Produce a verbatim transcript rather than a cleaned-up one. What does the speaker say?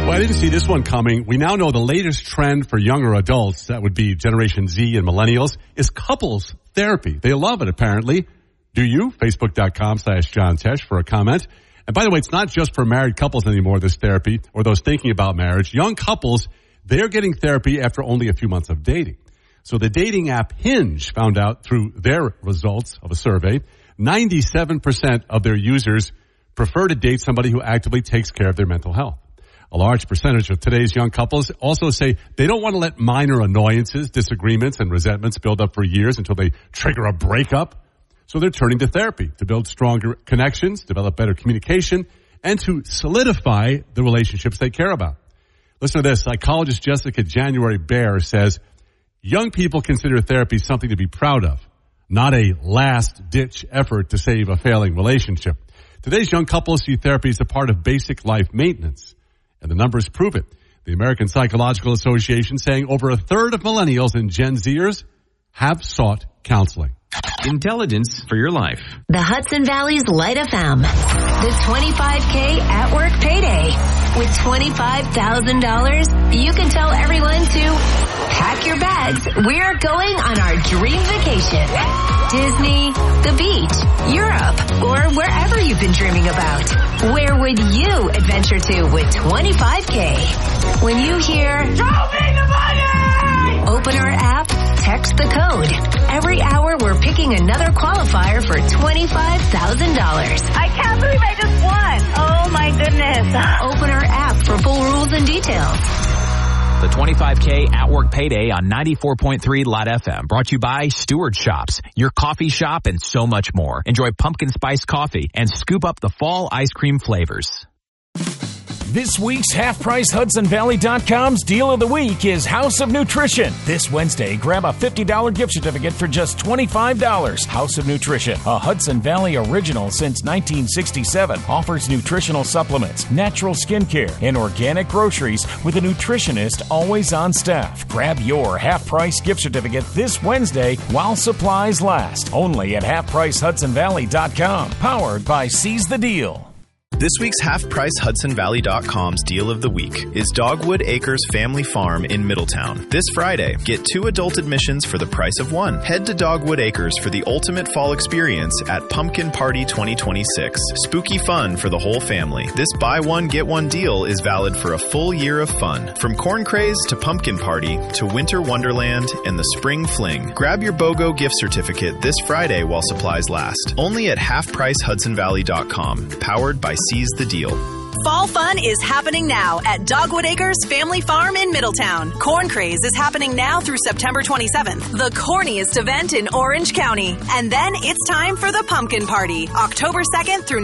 Well, I didn't see this one coming. We now know the latest trend for younger adults, that would be Generation Z and millennials, is couples therapy. They love it, apparently. Do you? Facebook.com slash John Tesh for a comment. And by the way, it's not just for married couples anymore, this therapy, or those thinking about marriage. Young couples, they're getting therapy after only a few months of dating. So the dating app Hinge found out through their results of a survey, ninety-seven percent of their users prefer to date somebody who actively takes care of their mental health. A large percentage of today's young couples also say they don't want to let minor annoyances, disagreements, and resentments build up for years until they trigger a breakup. So they're turning to therapy to build stronger connections, develop better communication, and to solidify the relationships they care about. Listen to this. Psychologist Jessica January Bear says, young people consider therapy something to be proud of, not a last-ditch effort to save a failing relationship. Today's young couples see therapy as a part of basic life maintenance, and the numbers prove it. The American Psychological Association saying over a third of millennials and Gen Zers have sought counseling. Intelligence for your life. The Hudson Valley's Light F M. The twenty-five K at work payday. With twenty-five thousand dollars, you can tell everyone to pack your bags. We're going on our dream vacation. Disney, the beach, Europe, or wherever you've been dreaming about. Where would you adventure to with twenty-five K? When you hear, "Show me the money!" Open our app, text the code. Every hour we're picking another qualifier for twenty-five thousand dollars. I can't believe I just won. Oh my goodness. Open our app for full rules and details. The twenty-five K at work payday on ninety-four point three Light F M. Brought to you by Stewart Shops, your coffee shop, and so much more. Enjoy pumpkin spice coffee and scoop up the fall ice cream flavors. This week's Half Price Hudson Valley dot com's Deal of the Week is House of Nutrition. This Wednesday, grab a fifty dollars gift certificate for just twenty-five dollars. House of Nutrition, a Hudson Valley original since nineteen sixty-seven, offers nutritional supplements, natural skincare, and organic groceries with a nutritionist always on staff. Grab your Half Price gift certificate this Wednesday while supplies last. Only at Half Price Hudson Valley dot com. Powered by Seize the Deal. This week's Half Price Hudson Valley dot com's Deal of the Week is Dogwood Acres Family Farm in Middletown. This Friday, get two adult admissions for the price of one. Head to Dogwood Acres for the ultimate fall experience at Pumpkin Party twenty twenty-six. Spooky fun for the whole family. This buy one, get one deal is valid for a full year of fun. From Corn Craze to Pumpkin Party to Winter Wonderland and the Spring Fling. Grab your BOGO gift certificate this Friday while supplies last. Only at Half Price Hudson Valley dot com. Powered by Seize the Deal. Fall fun is happening now at Dogwood Acres Family Farm in Middletown. Corn Craze is happening now through September twenty-seventh, the corniest event in Orange County. And then it's time for the Pumpkin Party, October second through